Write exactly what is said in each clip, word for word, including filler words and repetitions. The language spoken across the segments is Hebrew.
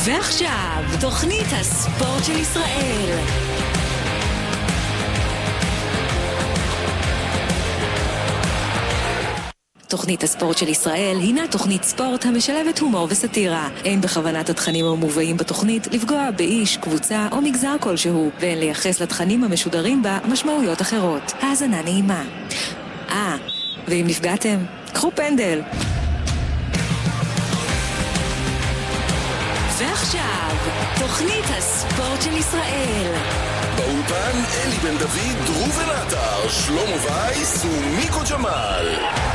ועכשיו, תוכנית הספורט של ישראל. תוכנית הספורט של ישראל הינה תוכנית ספורט המשלבת הומור וסטירה. אין בכוונת התכנים המובאים בתוכנית לפגוע באיש, קבוצה או מגזר כלשהו, ואין לייחס לתכנים המשודרים בה משמעויות אחרות. האזנה נעימה. אה, ואם נפגעתם, קחו פנדל. ועכשיו, תוכנית הספורט של ישראל. באולפן אלי בן דוד, ראובן עטר, שלמה וייס ומיקו ג'מאל.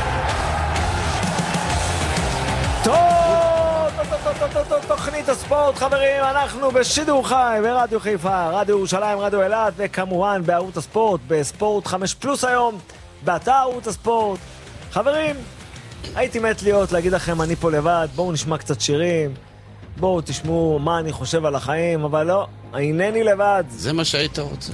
תוכנית הספורט, חברים, אנחנו בשידור חי ברדיו חיפה, רדיו ירושלים, רדיו אילת, וכמובן בערוץ הספורט, בספורט חמש פלוס היום, באתר ערוץ הספורט. חברים, הייתי מת להיות להגיד לכם אני פה לבד, בואו נשמע קצת שירים, בואו תשמעו מה אני חושב על החיים, אבל לא, אינני לבד. זה מה שהיית רוצה.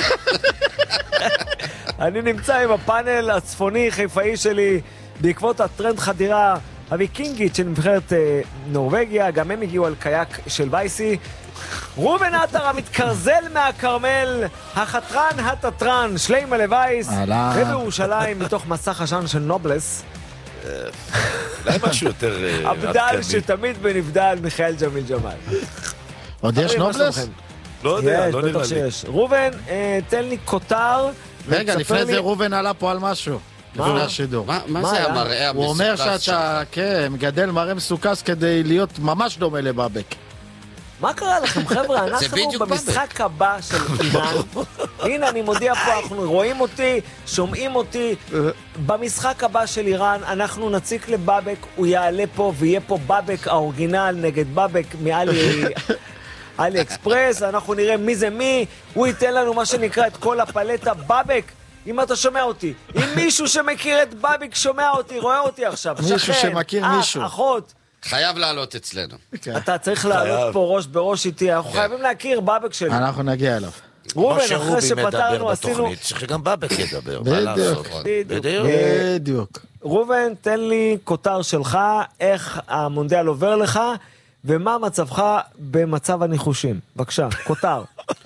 אני נמצא עם הפאנל הצפוני חיפאי שלי בעקבות הטרנד חדירה הוויקינגית של נבחרת אה, נורווגיה, גם הם הגיעו על קייק של וייסי. ראובן עטר המתקרזל מהקרמל, החתרן התתרן, שליימה לווייס, ובירושלים מתוך מסך השן של נובלס. אולי משהו יותר עבדל שתמיד בנבדל, מיכאל ג'מיל ג'מאל. עוד יש נובלס? לא יודע, לא נראה לי. יש, בטח שיש. ראובן, תן לי כותר. רגע, לפני זה ראובן עלה פה על משהו. לפני השידור. מה זה המראה המסוכס? הוא אומר שאתה, כן, מגדל מראה מסוכס כדי להיות ממש דומה לבאבק. מה קרה לכם, חבר'ה? אנחנו במשחק הבא של איראן. הנה, אני מודיע פה, אנחנו רואים אותי, שומעים אותי. במשחק הבא של איראן, אנחנו נציק לבאבק, הוא יעלה פה, ויהיה פה באבק האורגינל נגד באבק מאלי אלי אקספרס. אנחנו נראה מי זה מי. הוא ייתן לנו מה שנקרא את כל הפלטה. באבק, אם אתה שומע אותי, אם מישהו שמכיר את באבק שומע אותי, רואה אותי עכשיו, מישהו שמכיר מישהו, אחות, חייב לעלות אצלנו. אתה צריך לעלות פה ראש בראש איתי, אנחנו חייבים להכיר באבק שלי. אנחנו נגיע אליו. ראובן, אחרי שפתרנו, עשינו... צריך שגם באבק ידבר. בדיוק. בדיוק. ראובן, תן לי כותר שלך, איך המונדיאל עובר לך, ומה מצבך במצב הניחושים. בבקשה, כותר.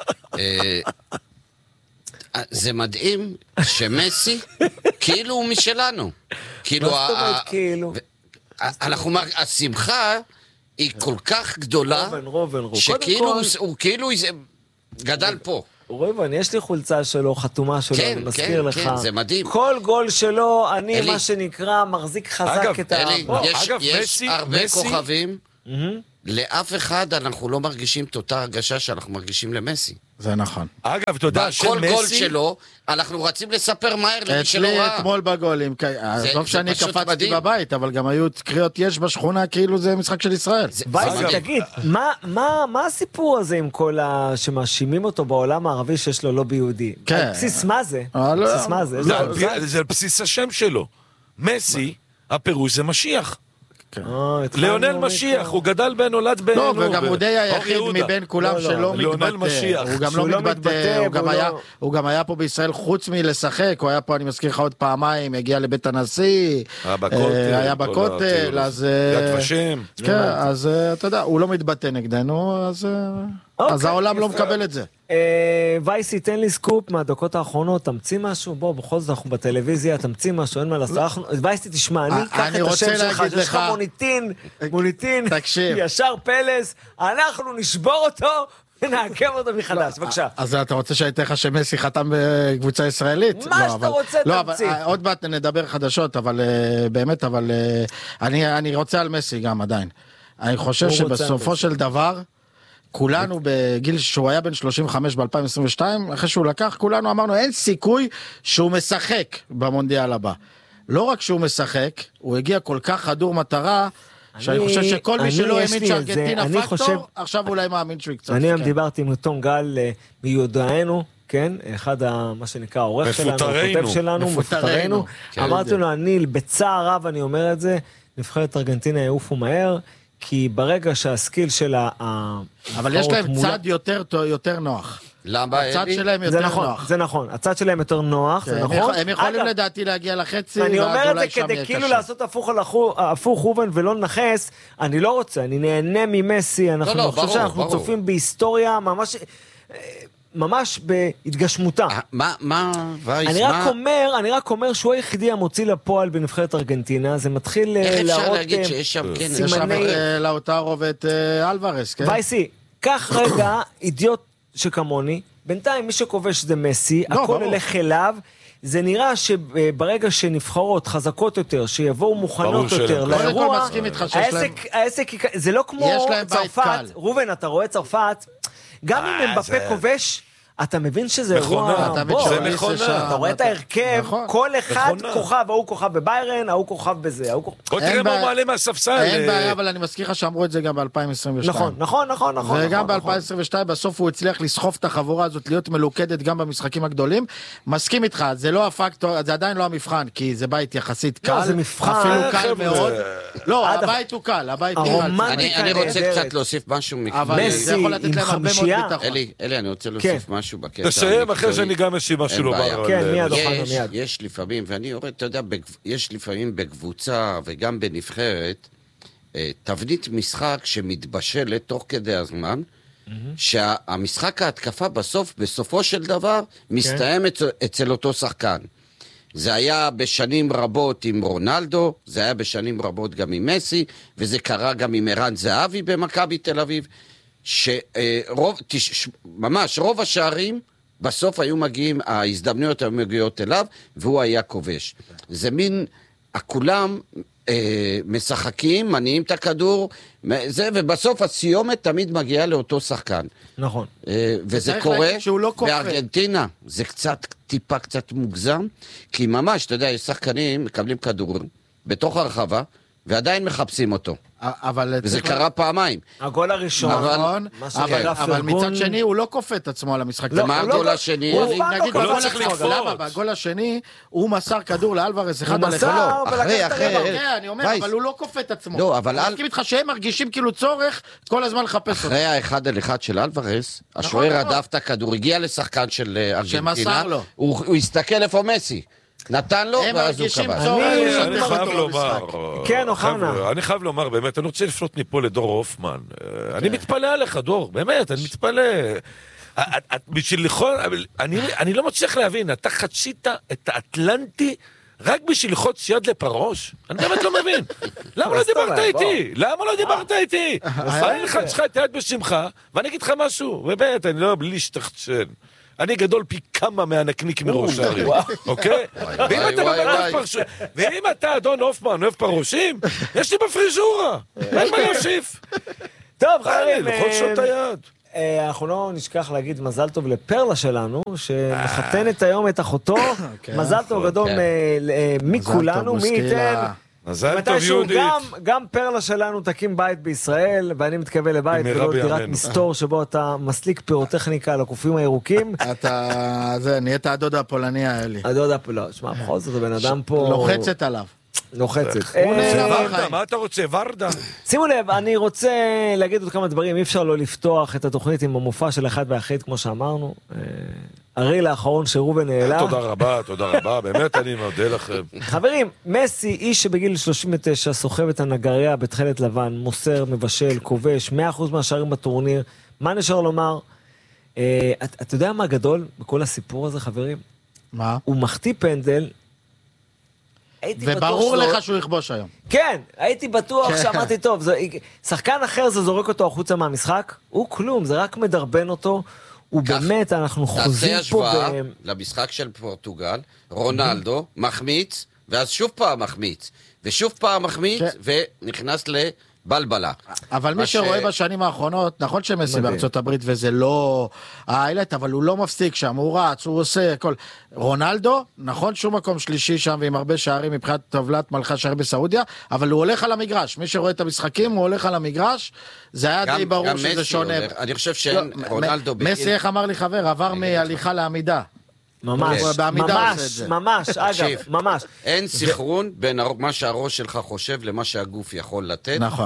זה מדהים שמסי כאילו הוא משלנו. כאילו... מה זאת אומרת כאילו? אנחנו, השמחה היא כל כך גדולה, רובן, רובן, רובן. שכאילו הוא כאילו גדל פה. רובן, יש לי חולצה שלו, חתומה שלו, אני מזכיר לך. כן, זה מדהים. כל גול שלו, אני מה שנקרא, מחזיק חזק את ה... יש הרבה כוכבים, לאף אחד אנחנו לא מרגישים את אותה הרגשה שאנחנו מרגישים למסי. זה נכון. אגב, אתה יודע, של מסי... כל גול שלו, אנחנו רצים לספר מהר למי שלא ראה. אצלי אתמול בגולים, לא שאני קפצתי בבית, אבל גם היו קריאות יש בשכונה, כאילו זה משחק של ישראל. וייסי, תגיד, מה הסיפור הזה עם כל שמאשימים אותו בעולם הערבי שיש לו לובי יהודי? על בסיס מה זה? על בסיס מה זה? זה על בסיס השם שלו. מסי, הפירוש זה משיח. ליונל משיח, הוא גדל בן, נולד בן. לא, וגם הוא די היחיד מבין כולם שלא מתבטא. הוא גם לא מתבטא, הוא גם היה פה בישראל חוץ מלשחק, הוא היה פה, אני מזכיר לך עוד פעמיים, הגיע לבית הנשיא, היה בכותל, אז... יד ושם. כן, אז אתה יודע, הוא לא מתבטא נגדנו, אז העולם לא מקבל את זה. וייסי, תן לי סקופ מהדקות האחרונות, תמציא משהו, בוא, בכל זאת אנחנו בטלוויזיה, תמציא משהו, אין מה לעשות. וייסי, תשמע, אני אקח את השם שלך, יש לך מוניטין, מוניטין, ישר פלס, אנחנו נשבור אותו ונעקם אותו מחדש, בבקשה. אז אתה רוצה שהייתה לך שמסי חתם בקבוצה ישראלית? מה שאתה רוצה, תמציא. עוד מעט נדבר חדשות, אבל באמת, אבל אני רוצה על מסי גם עדיין. אני חושב שבסופו של דבר, כולנו בגיל שהוא היה בן שלושים וחמש ב-אלפיים עשרים ושתיים, אחרי שהוא לקח, כולנו אמרנו, אין סיכוי שהוא משחק במונדיאל הבא. לא רק שהוא משחק, הוא הגיע כל כך חדור מטרה, שאני חושב שכל מי שלא האמין שארגנטינה פקטור, עכשיו אולי מאמין שהוא יקצת. אני גם דיברתי עם תום גל מיודענו, כן, אחד מה שנקרא העורך שלנו, הכותב שלנו, מפוטרנו. אמרתי לו, אני בצער רב, אני אומר את זה, נבחרת ארגנטינה יעופו מהר, כי ברגע שהסקיל של ה... אבל יש להם צד יותר, יותר נוח. למה, הצד שלהם יותר נוח. זה נכון, הצד שלהם יותר נוח, זה נכון. הם יכולים לדעתי להגיע לחצי, אני אומר את זה כדי כאילו לעשות הפוך אובן ולא לנחס, אני לא רוצה, אני נהנה ממסי, אנחנו חושב שאנחנו צופים בהיסטוריה ממש... ממש בהתגשמותה. מה, מה, וייס, אני רק אומר, אני רק אומר שהוא היחידי המוציא לפועל בנבחרת ארגנטינה, זה מתחיל להראות... איך אפשר להגיד שיש שם, כן, יש שם את לאוטרו ואת אלוורס, כן? וייסי, קח רגע אידיוט שכמוני, בינתיים מי שכובש זה מסי, הכל הולך אליו, זה נראה שברגע שנבחרות חזקות יותר, שיבואו מוכנות יותר לאירוע, העסק, זה לא כמו צרפת, רובן, אתה רואה צרפת, גם אם הם בפה כובש, אתה מבין שזה אירוע... זה מכונה. אתה רואה את ההרכב, כל אחד כוכב, ההוא כוכב בביירן, ההוא כוכב בזה, ההוא כוכב... בוא תראה מה הוא מעלה מהספסל. אין בעיה, אבל אני מזכיר לך שאמרו את זה גם ב-אלפיים עשרים ושתיים. נכון, נכון, נכון, נכון. וגם ב-אלפיים עשרים ושתיים בסוף הוא הצליח לסחוף את החבורה הזאת, להיות מלוכדת גם במשחקים הגדולים. מסכים איתך, זה לא הפקטור, זה עדיין לא המבחן, כי זה בית יחסית קל. לא, זה מבחן. אפילו קל מאוד. לא, הבית הוא קל, הבית הוא קל. אני רוצה קצת להוסיף משהו. זה יכול לתת להם הרבה מאוד ביטחון. אלי, אני רוצה להוסיף משהו בקטע. תסיים אחרי שאני גם אשים משהו לומר. כן, מיד, מיד. יש לפעמים, ואני יורד, אתה יודע, יש לפעמים בקבוצה וגם בנבחרת, תבנית משחק שמתבשלת תוך כדי הזמן, שהמשחק ההתקפה בסוף, בסופו של דבר, מסתיים אצל אותו שחקן. זה היה בשנים רבות עם רונלדו, זה היה בשנים רבות גם עם מסי, וזה קרה גם עם ערן זהבי במכבי תל אביב, שרוב, ממש רוב השערים, בסוף היו מגיעים, ההזדמנויות היו מגיעות אליו, והוא היה כובש. זה מין, כולם אה, משחקים, מניעים את הכדור, זה, ובסוף הסיומת תמיד מגיעה לאותו שחקן. נכון. אה, וזה קורה לא בארגנטינה, זה קצת, טיפה קצת מוגזם, כי ממש, אתה יודע, יש שחקנים מקבלים כדור בתוך הרחבה, ועדיין מחפשים אותו. וזה קרה פעמיים. הגול הראשון. אבל מצד שני הוא לא כופה את עצמו על המשחק. מה הגול השני? נגיד בגול השני הוא מסר כדור לאלוורס אחד על אחד. אחרי, אחרי. אני אומר, אבל הוא לא כופה את עצמו. לא, אבל... אני מסכים איתך שהם מרגישים כאילו צורך כל הזמן לחפש אותו. אחרי האחד על אחד של אלוורס, השוער הדף את הכדור, הגיע לשחקן של ארגנטינה, הוא הסתכל איפה מסי. נתן לו, ואז הוא קבע. אני חייב לומר, כן, אוחנה. אני חייב לומר, באמת, אני רוצה לפנות מפה לדור הופמן. אני מתפלא עליך, דור, באמת, אני מתפלא. בשביל לכל, אני לא מצליח להבין, אתה חצית את האטלנטי רק בשביל לחוץ יד לפרוש? אני באמת לא מבין. למה לא דיברת איתי? למה לא דיברת איתי? אני לחץ לך את היד בשמך, ואני אגיד לך משהו, באמת, אני לא בלי שתחצן. אני גדול פי כמה מהנקניק מראש הערים, אוקיי? ואם אתה באמת פרשוש, ואם אתה אדון הופמן אוהב פרושים, יש לי בפריזורה, אין מה להוסיף. טוב, חברים, לכל שעות היד. אנחנו לא נשכח להגיד מזל טוב לפרלה שלנו, שמחתנת היום את אחותו, מזל טוב גדול מכולנו, מי ייתן... מתישהו גם פרלה שלנו תקים בית בישראל, ואני מתכוון לבית ולא דירת מסתור שבו אתה מסליק פירוטכניקה על הקופים הירוקים. אתה, זה, נהיית הדוד הפולני האלי. הדוד הפולני, שמע, בכל זאת, הבן אדם פה... לוחצת עליו. לוחצת. ורדה, מה אתה רוצה? ורדה. שימו לב, אני רוצה להגיד עוד כמה דברים, אי אפשר לא לפתוח את התוכנית עם המופע של אחד והאחד, כמו שאמרנו. הריל האחרון שרובן העלה. תודה רבה, תודה רבה, באמת אני מודה לכם. חברים, מסי, איש שבגיל שלושים ותשע סוחב את הנגריה בתכלת לבן, מוסר, מבשל, כובש, מאה אחוז מהשערים בטורניר. מה נשאר לומר? אתה יודע מה גדול בכל הסיפור הזה, חברים? מה? הוא מחטיא פנדל, וברור לך שהוא יכבוש היום. כן, הייתי בטוח שאמרתי טוב, שחקן אחר זה זורק אותו החוצה מהמשחק, הוא כלום, זה רק מדרבן אותו, הוא באמת, אנחנו חוזים פה... תעשה השוואה למשחק של פורטוגל, רונלדו מחמיץ, ואז שוב פעם מחמיץ, ושוב פעם מחמיץ, ונכנס לבלבלה. אבל מי שרואה בשנים האחרונות, נכון שמסי בארצות הברית, וזה לא האילת, אבל הוא לא מפסיק שם, הוא רץ, הוא עושה הכל. רונלדו, נכון שהוא מקום שלישי שם, ועם הרבה שערים מבחינת טבלת מלכי שערים בסעודיה, אבל הוא הולך על המגרש. מי שרואה את המשחקים, הוא הולך על המגרש, זה היה די ברור שזה שונה. אני חושב שרונלדו... מסי, איך אמר לי חבר, עבר מהליכה לעמידה. ממש, ממש, ממש, אגב, ממש. אין סחרון בין מה שהראש שלך חושב למה שהגוף יכול לתת. נכון.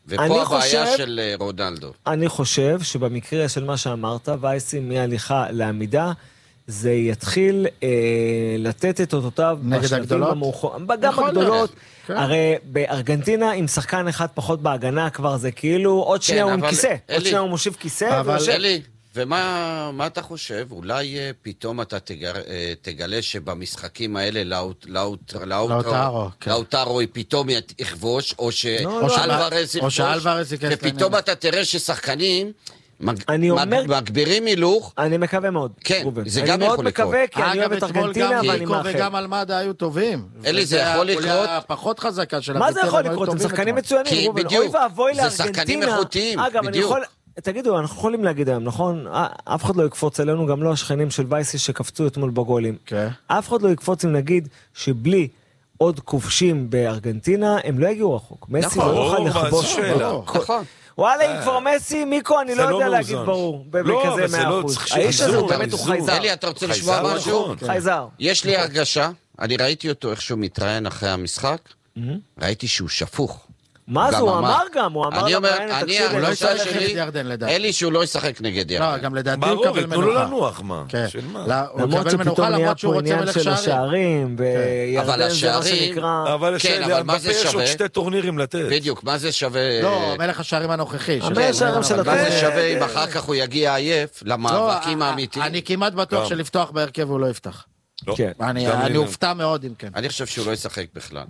ופה הבעיה של רונלדו. אני חושב שבמקרה של מה שאמרת, וייסי מהליכה לעמידה, זה יתחיל אה, לתת את אותותיו בשלבים המאוחרים. גם הגדולות. כן. הרי בארגנטינה עם שחקן אחד פחות בהגנה כבר זה כאילו עוד כן, שנייה הוא עם כיסא. אלי, עוד שנייה הוא מושיב כיסא. אבל ויושב... אלי, ומה מה אתה חושב? אולי פתאום אתה תגר, תגלה שבמשחקים האלה לאוט, לאוט, לאוטרו, כן. לאוטרו פתאום יכבוש, או שאלוורז יכבוש, ופתאום אתה תראה ששחקנים... אני אומר... מגבירים הילוך. אני מקווה מאוד. כן, זה גם יכול לקרות. אני מאוד מקווה, כי אני אוהב את ארגנטינה, ואני מאחל. וגם אלמדה היו טובים. אלי, זה יכול לקרות. פחות חזקה של מה זה יכול לקרות? הם שחקנים מצוינים. בדיוק. זה שחקנים איכותיים. אגב, אני יכול... תגידו, אנחנו יכולים להגיד היום, נכון? אף אחד לא יקפוץ אלינו, גם לא השכנים של וייסי שקפצו אתמול בגולים. אף אחד לא יקפוץ אם נגיד שבלי עוד כובשים בארגנטינה, הם לא יגיעו רחוק. מסי לא יוכל לכבוש. נכון. וואלה, אם כבר מסי, מיקו, אני לא יודע להגיד ברור, בכזה מאה אחוז. האיש הזה הוא באמת הוא חייזר. אלי, אתה רוצה לשמוע משהו? חייזר. יש לי הרגשה, אני ראיתי אותו איך שהוא מתראיין אחרי המשחק, ראיתי שהוא שפוך. מה זה, הוא אמר גם, הוא אמר אני אומר, אני הרגשה שלי, אלי שהוא לא ישחק נגד ירדן. לא, גם לדעתי הוא קבל מנוחה. ברור, תנו לו לנוח, מה? של מה? למרות שפתאום נהיה פה עניין של השערים, וירדן זה מה שנקרא... אבל בפה יש עוד שתי טורנירים לתת. בדיוק, מה זה שווה... לא, מלך השערים הנוכחי. מה זה שווה אם אחר כך הוא יגיע עייף למאבקים האמיתיים? אני כמעט בטוח שלפתוח בהרכב הוא לא יפתח. אני הופתע מאוד אם כן. אני חושב שהוא לא ישחק בכלל.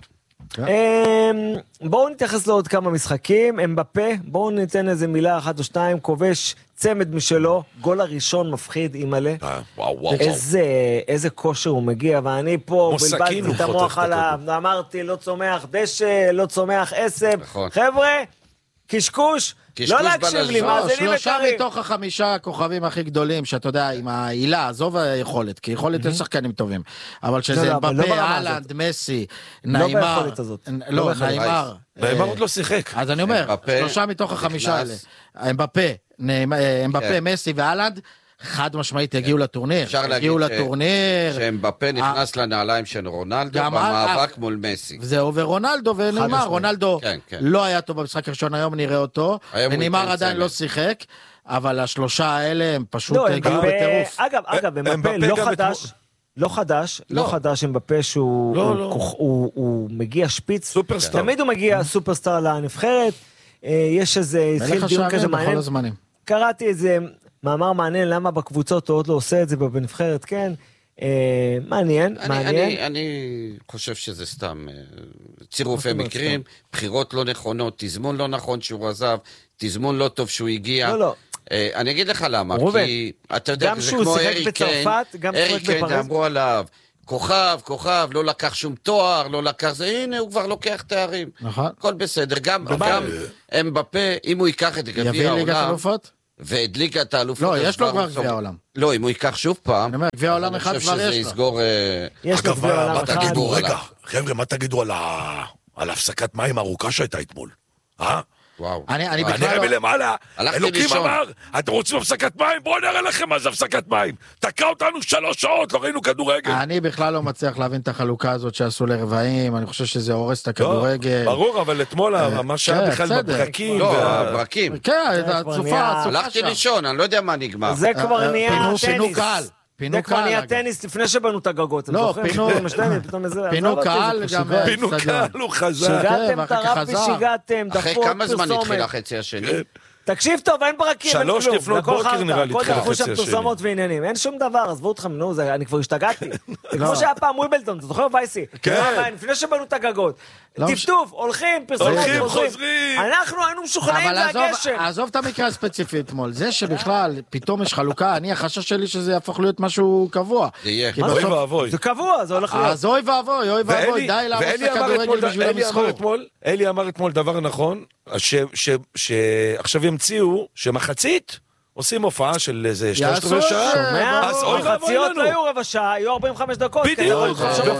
בואו נתייחס לעוד כמה משחקים. אמבפה, בואו ניתן איזה מילה אחת או שתיים. כובש צמד משלו, גול הראשון מפחיד אימאלה. איזה כושר הוא מגיע, ואני פה בלבלתי את המוח עליו, אמרתי לא צומח דשא, לא צומח עשב. חבר'ה, קשקוש, לא להקשיב לי, מאזינים יקרים. שלושה מתוך החמישה הכוכבים הכי גדולים, שאתה יודע, עם העילה, עזוב היכולת, כי יכולת יש שחקנים טובים, אבל שזה אמבפה, אהלנד, מסי, ניימר, לא ביכולת הזאת. לא, ניימר. ניימר עוד לא שיחק. אז אני אומר, שלושה מתוך החמישה האלה, אמבפה, מסי ואהלנד, חד משמעית יגיעו לטורניר. אפשר להגיד שאמבפה נכנס לנעליים של רונלדו במאבק מול מסי. זהו, ורונלדו ונאמר, רונלדו לא היה טוב במשחק הראשון, היום נראה אותו, ונאמר עדיין לא שיחק, אבל השלושה האלה הם פשוט הגיעו בטירוף. אגב, אגב, אמבפה לא חדש, לא חדש, לא חדש אמבפה שהוא מגיע שפיץ, תמיד הוא מגיע סופרסטאר לנבחרת, יש איזה, התחיל דיון כזה מעניין, קראתי איזה, מאמר מעניין, למה בקבוצות עוד לא עושה את זה בנבחרת, כן? אה, מעניין, אני, מעניין. אני, אני חושב שזה סתם אה, צירופי מקרים, בחירות לא נכונות, תזמון לא נכון שהוא עזב, תזמון לא טוב שהוא הגיע. לא, לא. אה, אני אגיד לך למה, רובין, כי אתה יודע, זה כמו ארי קיין, ארי קיין אמרו עליו, כוכב, כוכב, לא לקח שום תואר, לא לקח זה, הנה הוא כבר לוקח תארים. נכון. הכל בסדר, גם, גם אמבפה, אם הוא ייקח את גביע העולם, ואת ליגת האלופות... לא, יש לו כבר גביע העולם. לא, אם הוא ייקח שוב פעם... אני אומר, גביע העולם אחד כבר יש לו. אני חושב שזה יסגור... יש לו גביע העולם אחד. רגע, חבר'ה, מה תגידו על הפסקת מים ארוכה שהייתה אתמול? אה? וואו. אני, אני בכלל... אני מלמעלה, אלוקים אמר, אתם רוצים הפסקת מים? בואו נראה לכם מה זה הפסקת מים. תקע אותנו שלוש שעות, לא ראינו כדורגל. אני בכלל לא מצליח להבין את החלוקה הזאת שעשו לרבעים, אני חושב שזה הורס את הכדורגל. ברור, אבל אתמול, מה שהיה בכלל בברקים. לא, הברקים. כן, הצופה. הלכתי לישון, אני לא יודע מה נגמר. זה כבר נהיה טניס. פינו קהל. זה כבר נהיה טניס לפני שבנו את הגגות. לא, פינו קהל גם... פינו קהל, הוא חזר. שיגעתם את הרבי, שיגעתם, דחפו אחרי כמה זמן התחיל החצי השני? תקשיב טוב, אין ברקים, אין כלום. שלוש לפנות בוקר נראה לי התחיל החצי השני. כל דחפו שם פרסומות ועניינים, אין שום דבר, עזבו אתכם, נו, אני כבר השתגעתי. כמו שהיה פעם ווימבלדון, אתה זוכר וייסי? לפני שבנו את הגגות. טפטוף, הולכים, פרסומות, חוזרים. אנחנו היינו משוכנעים והגשם. עזוב את המקרה הספציפי אתמול, זה שבכלל פתאום יש חלוקה, אני החשש שלי שזה יהפוך להיות משהו קבוע. זה יהיה. אוי ואבוי. זה קבוע, זה הולך להיות. אז אוי ואבוי, אוי ואבוי, די להרוס את הכדורגל בשביל המסחור. אלי אמר אתמול דבר נכון, שעכשיו ימציאו שמחצית עושים הופעה של איזה שלושת רבעי שעה. אז אוי ואבוי לנו. לא היו רבע שעה, היו ארבעים וחמש דקות. בדיוק.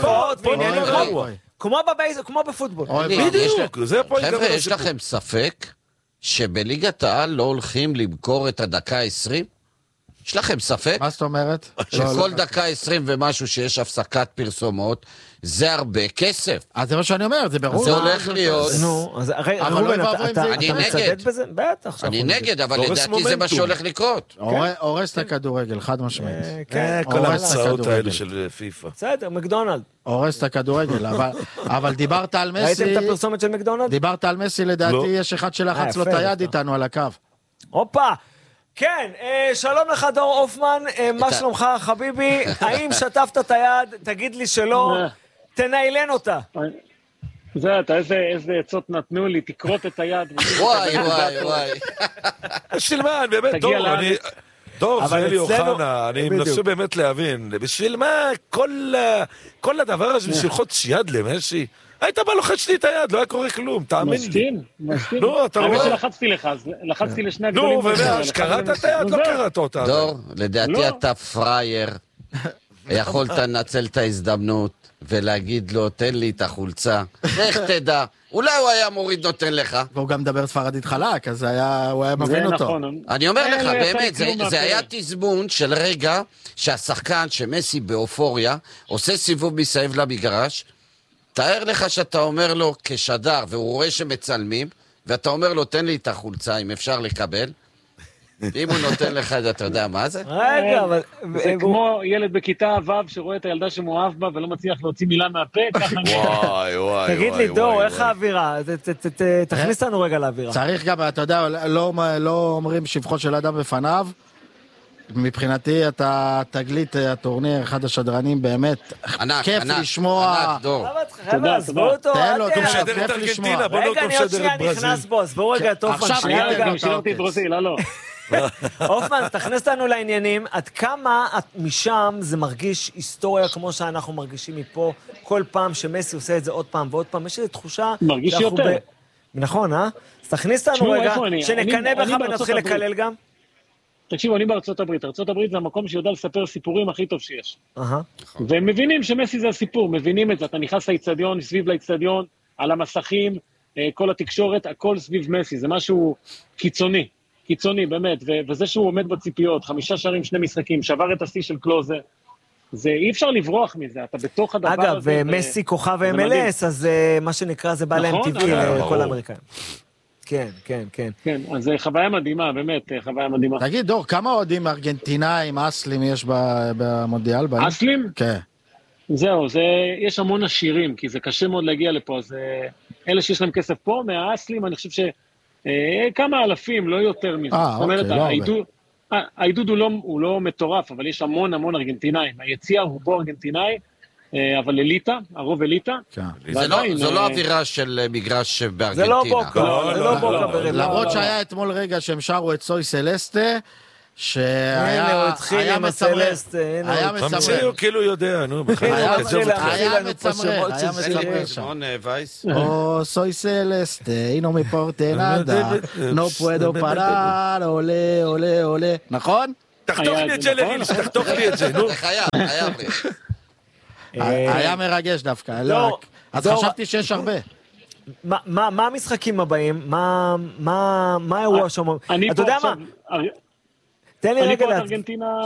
כמו בפוטבול. בדיוק. חבר'ה, יש לכם ספק שבליגת העל לא הולכים למכור את הדקה עשרים? יש לכם ספק? מה זאת אומרת? שכל דקה עשרים ומשהו שיש הפסקת פרסומות, זה הרבה כסף. אז זה מה שאני אומר, זה ברור. זה הולך להיות... נו, אז אבל אני נגד. בטח. אני נגד, אבל לדעתי זה מה שהולך לקרות. הורס את הכדורגל, חד משמעית. כן, כל ההצעות האלה של פיפה. בסדר, מקדונלד. הורס את הכדורגל, אבל דיברת על מסי... ראיתם את הפרסומת של מקדונלד? דיברת על מסי, לדעתי יש אחד שלחץ לו את היד איתנו על הקו. הופה! כן, שלום לך דור אופמן, מה שלומך חביבי? האם שטפת את היד? תגיד לי שלא, תניילן אותה. זה, אתה איזה עצות נתנו לי, תקרות את היד. וואי, וואי, וואי. בשביל מה, באמת, דור, אני... דור, זה אלי אוחנה, אני מנסה באמת להבין, בשביל מה כל הדבר הזה, בשביל חוץ יד למסי? היית בא לוחץ לי את היד, לא היה קורה כלום, תאמין לי. מסכים, מסכים. לא, אתה רואה? האמת שלחצתי לך, אז לחצתי לשני הגדולים. נו, ומאז, קראת את היד, לא קראת אותה. דור, לדעתי אתה פרייר. יכולת לנצל את ההזדמנות ולהגיד לו, תן לי את החולצה. איך תדע? אולי הוא היה מוריד נותן לך. והוא גם מדבר ספרדית חלק, אז הוא היה מבין אותו. אני אומר לך, באמת, זה היה תזמון של רגע שהשחקן שמסי באופוריה עושה סיבוב מסביב למגרש, תאר לך שאתה אומר לו כשדר, והוא רואה שמצלמים, ואתה אומר לו, תן לי את החולצה, אם אפשר לקבל. אם הוא נותן לך, אתה יודע מה זה? רגע, אבל... זה כמו ילד בכיתה ו' שרואה את הילדה שמואב בה, ולא מצליח להוציא מילה מהפה, ככה... וואי, וואי, תגיד לי, דור, איך האווירה? תכניס לנו רגע לאווירה. צריך גם, אתה יודע, לא אומרים שבחו של אדם בפניו, מבחינתי אתה תגלית הטורניר, אחד השדרנים באמת, כיף לשמוע. ענק, דור. חבר'ה, עזבו אותו. תן לו, הוא משדר את ארגנטינה, בוא נותו משדר את ברזיל. רגע, אני עוד שנייה נכנס בו, עזבו רגע את אופן. שנייה, רגע, שידרתי את ברזיל, לא. אופמן, תכנס לנו לעניינים, עד כמה משם זה מרגיש היסטוריה כמו שאנחנו מרגישים מפה, כל פעם שמסי עושה את זה עוד פעם ועוד פעם, יש איזו תחושה... מרגיש יותר. נכון, אה? אז תכניס לנו רגע, שנקנה בך ונתחיל לקלל גם. תקשיבו, אני בארצות הברית. ארצות הברית זה המקום שיודע לספר סיפורים הכי טוב שיש. והם מבינים שמסי זה הסיפור, מבינים את זה. אתה נכנס לאצטדיון, סביב לאצטדיון, על המסכים, כל התקשורת, הכל סביב מסי. זה משהו קיצוני, קיצוני, באמת. וזה שהוא עומד בציפיות, חמישה שערים, שני משחקים, שבר את השיא של קלוזה. זה אי אפשר לברוח מזה, אתה בתוך הדבר הזה. אגב, מסי כוכב ה-אם אל אס, אז מה שנקרא זה בא להם טבעי לכל האמריקאים. כן, כן, כן. כן, אז זה חוויה מדהימה, באמת, חוויה מדהימה. תגיד, דור, כמה אוהדים ארגנטינאים, אסלים יש במונדיאל? אסלים? כן. זהו, זה, יש המון עשירים, כי זה קשה מאוד להגיע לפה, אז אלה שיש להם כסף פה, מהאסלים, אני חושב ש... כמה אלפים, לא יותר מזה. אה, אוקיי, לא הרבה. העידוד הוא לא, הוא לא מטורף, אבל יש המון המון ארגנטינאים. היציאה הוא בו ארגנטינאי, אבל אליטה, הרוב אליטה. זו לא אווירה של מגרש בארגנטינה. זה לא בוקה, זה לא בוקה. למרות שהיה אתמול רגע שהם שרו את סוי סלסטה, שהיה מצמרר. היה מצמרר. הוא כאילו יודע, נו. היה מצמרר, היה מצמרר שם. או סוי סלסטה, אינו מפורטה נדה, נו פואדו פרר, עולה, עולה, עולה. נכון? תחתוך לי את זה לרילס, תחתוך לי את זה, נו. חייב, חייב. היה מרגש דווקא, אז חשבתי שיש הרבה. מה המשחקים הבאים? מה האירוע שם? אתה יודע מה? תן לי רגע להצביע.